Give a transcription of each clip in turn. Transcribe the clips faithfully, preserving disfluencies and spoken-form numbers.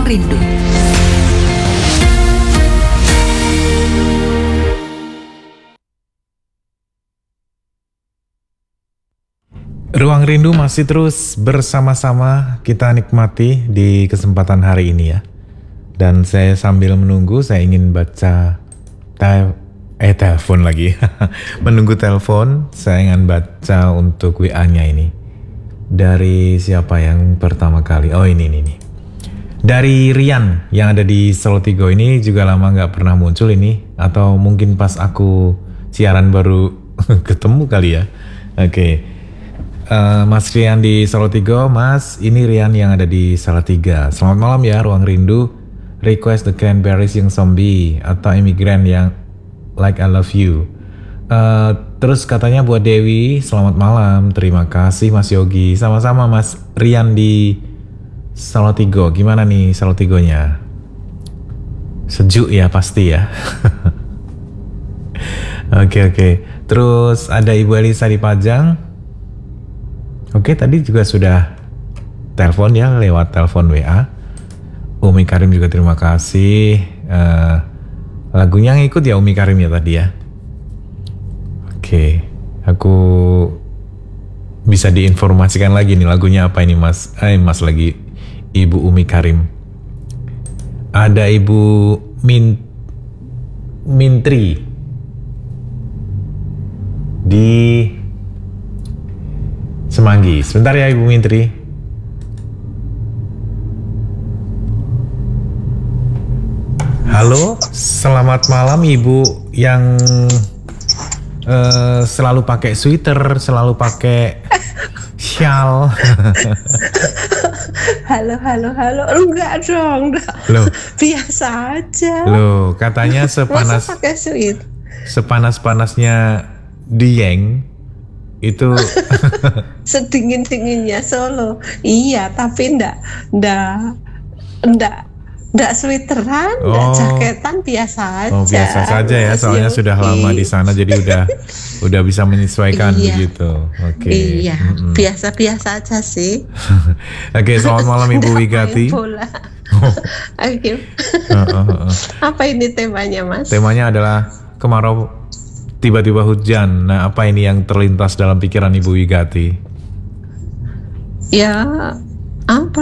Rindu. Ruang Rindu masih terus bersama-sama kita nikmati di kesempatan hari ini ya. Dan saya sambil menunggu, saya ingin baca tel eh telepon lagi. Menunggu telepon, saya ingin baca untuk W A-nya ini. Dari siapa yang pertama kali? Oh ini ini. ini. Dari Rian yang ada di Solotigo, ini juga lama gak pernah muncul ini. Atau mungkin pas aku siaran baru ketemu kali ya. Oke. Okay. Uh, Mas Rian di Solotigo, Mas, ini Rian yang ada di Salatiga. Selamat malam ya, Ruang Rindu. Request The Cranberries yang zombie atau imigran yang Like I Love You. Uh, terus katanya buat Dewi, selamat malam. Terima kasih Mas Yogi. Sama-sama Mas Rian di Solotigo. Gimana nih Solotigonya? Sejuk ya pasti ya. Oke oke. Terus ada Ibu Elisa di Pajang. Oke, tadi juga sudah telepon ya, lewat telepon W A. Umi Karim juga terima kasih. Uh, lagunya ngikut ya Umi Karim ya tadi ya. Oke, aku bisa diinformasikan lagi nih lagunya apa ini Mas? Eh Mas lagi Ibu Umi Karim. Ada Ibu Min Mintri di Semanggi. Sebentar ya Ibu Mintri. Halo, selamat malam Ibu yang uh, selalu pakai sweater, selalu pakai shawl. Halo, halo, halo. Enggak dong, enggak. Loh. Biasa aja. Loh, katanya sepanas pakai sweater. Sepanas-panasnya Dieng itu sedingin-dinginnya Solo. Iya, tapi ndak ndak ndak ndak sweateran, oh. ndak jaketan, biasa aja. Oh, biasa saja ya, soalnya Yogi. Sudah lama di sana jadi udah udah bisa menyesuaikan iya. begitu. Oke. Okay. Iya, mm-hmm. biasa-biasa aja sih. Oke, okay, selamat malam Ibu Wigati. Bola. Oh. Oke. uh, uh, uh. Apa ini temanya, Mas? Temanya adalah kemarau tiba-tiba hujan. Nah, apa ini yang terlintas dalam pikiran Ibu Wigati? Ya, apa?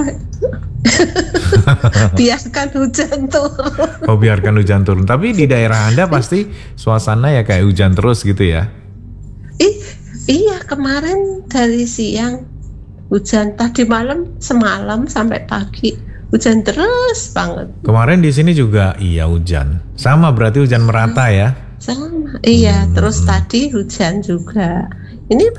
Biarkan hujan turun. Oh, biarkan hujan turun. Tapi di daerah Anda pasti suasana ya kayak hujan terus gitu ya? Ih, iya kemarin dari siang hujan, tadi malam semalam sampai pagi hujan terus banget. Kemarin di sini juga iya hujan. Sama berarti hujan merata ya? Sama, iya. Hmm. Terus tadi hujan juga. Ini